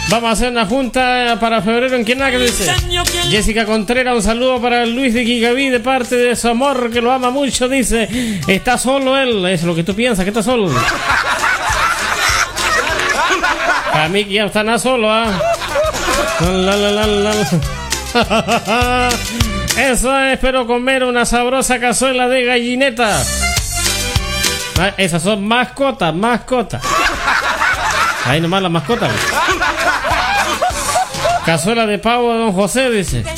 Vamos a hacer una junta para febrero en Quienac, dice Jessica Contreras. Un saludo para Luis de Quigaví de parte de su amor, que lo ama mucho, dice. Está solo él, es lo que tú piensas, que está solo. A mí que ya está nada solo, Eso es, espero comer una sabrosa cazuela de gallineta. Esas son mascotas. Ahí nomás las mascotas. Cazuela de pavo de don José, dice.